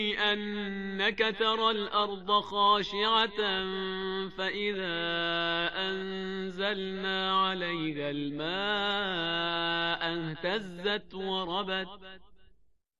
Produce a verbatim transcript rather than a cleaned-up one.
أنك ترى الأرض خاشعة فإذا أنزلنا عليها الماء اهتزت وربت